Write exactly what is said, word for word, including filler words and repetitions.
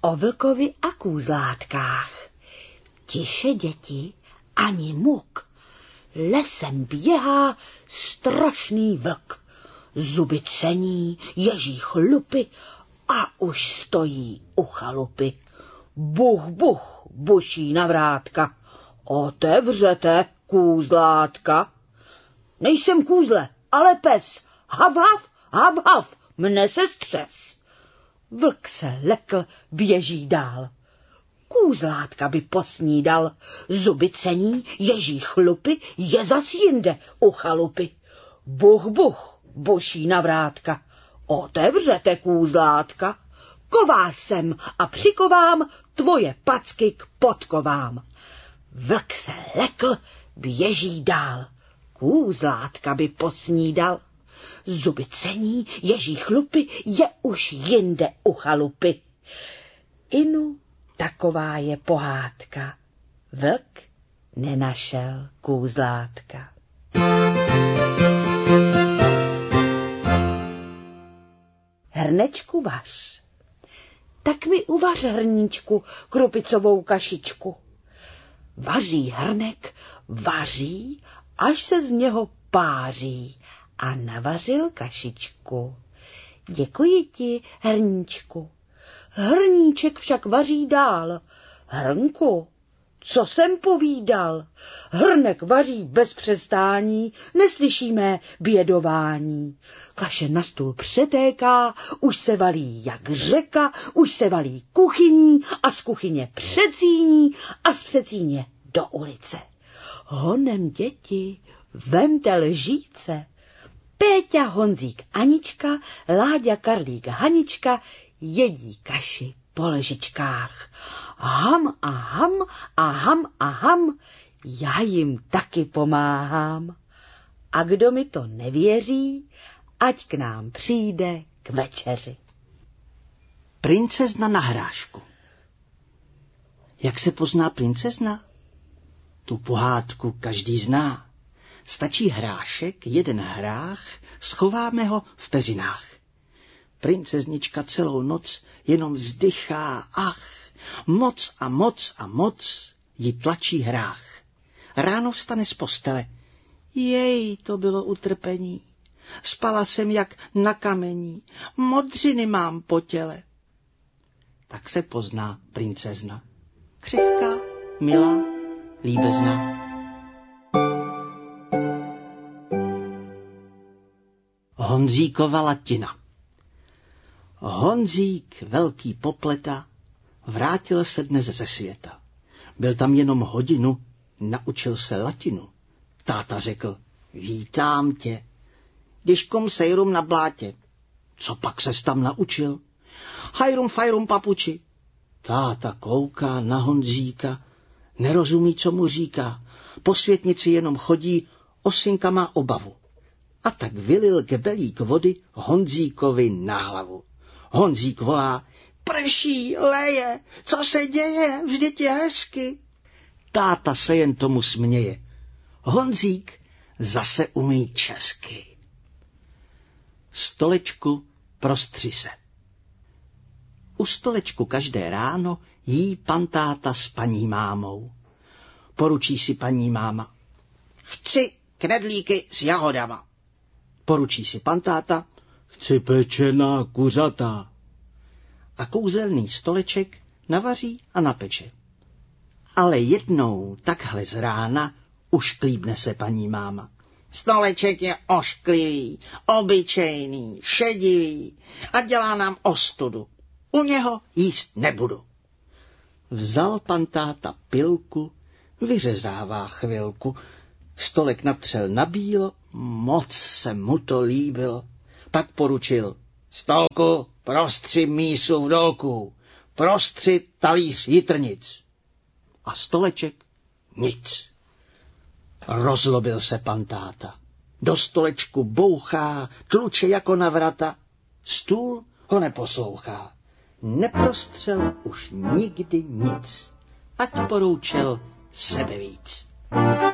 o vlkovi a kůzlátkách. Tiše, děti, ani muk. Lesem běhá strašný vlk. Zuby cení, ježí chlupy a už stojí u chalupy. Buch, buch, buší na vrátka. Otevřete, kůzlátka. Nejsem kůzle, ale pes. Hav, hav, hav, hav, mne se střes. Vlk se lekl, běží dál. Kůzlátka by posnídal. Zuby cení, ježí chlupy, je zas jinde u chalupy. Buch, buch, buší na vrátka. Otevřete, kůzlátka. Kovář jsem a přikovám tvoje packy k podkovám. Vlk se lekl, běží dál. Kůzlátka by posnídal. Zuby cení, ježí chlupy, je už jinde u chalupy. Inu, taková je pohádka. Vlk nenašel kůzlátka. Hrnečku vař. Tak mi uvař, hrníčku, krupicovou kašičku. Vaří hrnek, vaří, až se z něho páří a navařil kašičku. Děkuji ti, hrníčku. Hrníček však vaří dál. Hrnku, co jsem povídal? Hrnek vaří bez přestání, neslyší mé bědování. Kaše na stůl přetéká, už se valí jak řeka, už se valí kuchyní a z kuchyně přecíní a z přecíně do ulice. Honem, děti, vemte lžíce. Péťa, Honzík, Anička, Láďa, Karlík, Hanička jedí kaši po lžičkách. Ham a ham a ham a ham, já jim taky pomáhám. A kdo mi to nevěří, ať k nám přijde k večeři. Princezna na hrášku. Jak se pozná princezna? Tu pohádku každý zná. Stačí hrášek, jeden hrách, schováme ho v peřinách. Princeznička celou noc jenom vzdychá, ach, moc a moc a moc ji tlačí hrách. Ráno vstane z postele. Jej, to bylo utrpení. Spala jsem jak na kamení, modřiny mám po těle. Tak se pozná princezna. Křehká, milá, líbezná. Honzíkova latina. Honzík, velký popleta, vrátil se dnes ze světa. Byl tam jenom hodinu, naučil se latinu. Táta řekl, vítám tě. Děžkom sejrum na blátě. Co pak ses tam naučil? Hajrum fajrum papuči. Táta kouká na Honzíka, nerozumí, co mu říká. Po světnici jenom chodí, osinka má obavu. A tak vylil gebelík vody Honzíkovi na hlavu. Honzík volá, prší, leje, co se děje, vždyť je hezky. Táta se jen tomu směje. Honzík zase umí česky. Stolečku prostři se. U stolečku každé ráno jí pan táta s paní mámou. Poručí si paní máma. Chci knedlíky s jahodama. Poručí si pan táta. Chci pečená kuřata. A kouzelný stoleček navaří a napeče. Ale jednou takhle z rána ušklíbne se paní máma. Stoleček je ošklivý, obyčejný, šedivý a dělá nám ostudu. U něho jíst nebudu. Vzal pan táta pilku, vyřezává chvilku, stolek natřel na bílo, moc se mu to líbilo. Pak poručil, stolku prostři mísu v dolku, prostři talíř jitrnic. A stoleček nic. Rozlobil se pan táta. Do stolečku bouchá, tluče jako na vrata. Stůl ho neposlouchá. Neprostřel už nikdy nic, ať poroučel sebe víc.